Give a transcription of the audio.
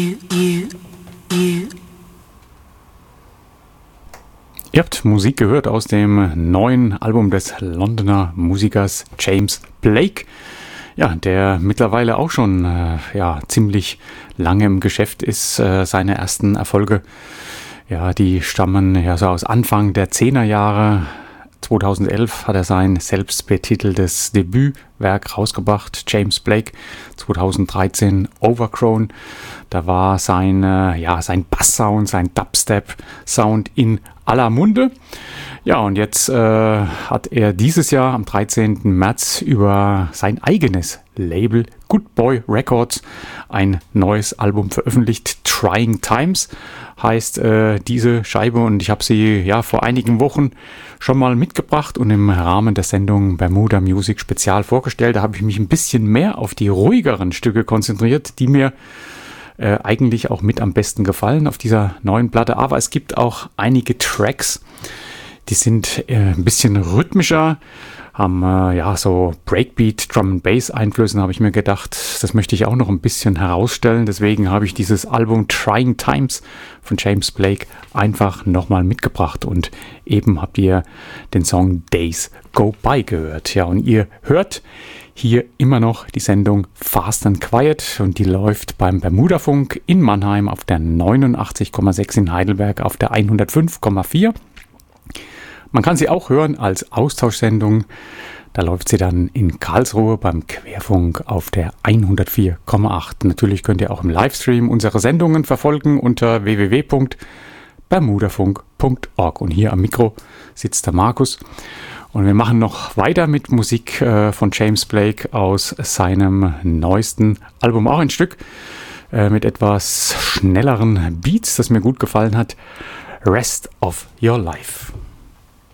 Ihr habt Musik gehört aus dem neuen Album des Londoner Musikers James Blake. Ja, der mittlerweile auch schon ziemlich lange im Geschäft ist. Seine ersten Erfolge, ja, die stammen ja so aus Anfang der 10er Jahre. 2011 hat er sein selbstbetiteltes Debütwerk rausgebracht, James Blake. 2013 Overgrown. Da war sein Bass-Sound, sein Dubstep-Sound in aller Munde. Ja, und jetzt hat er dieses Jahr am 13. März über sein eigenes Label Good Boy Records ein neues Album veröffentlicht. Trying Times heißt diese Scheibe, und ich habe sie vor einigen Wochen schon mal mitgebracht und im Rahmen der Sendung Bermuda Music Spezial vorgestellt. Da habe ich mich ein bisschen mehr auf die ruhigeren Stücke konzentriert, die mir eigentlich auch mit am besten gefallen auf dieser neuen Platte. Aber es gibt auch einige Tracks, die sind ein bisschen rhythmischer, haben so Breakbeat, Drum and Bass Einflüssen, habe ich mir gedacht. Das möchte ich auch noch ein bisschen herausstellen. Deswegen habe ich dieses Album Trying Times von James Blake einfach nochmal mitgebracht. Und eben habt ihr den Song Days Go By gehört. Ja, und ihr hört hier immer noch die Sendung Fast and Quiet, und die läuft beim Bermudafunk in Mannheim auf der 89,6, in Heidelberg auf der 105,4. Man kann sie auch hören als Austauschsendung. Da läuft sie dann in Karlsruhe beim Querfunk auf der 104,8. Natürlich könnt ihr auch im Livestream unsere Sendungen verfolgen unter www.bermudafunk.org. Und hier am Mikro sitzt der Markus. Und wir machen noch weiter mit Musik von James Blake aus seinem neuesten Album. Auch ein Stück mit etwas schnelleren Beats, das mir gut gefallen hat. Rest of Your Life.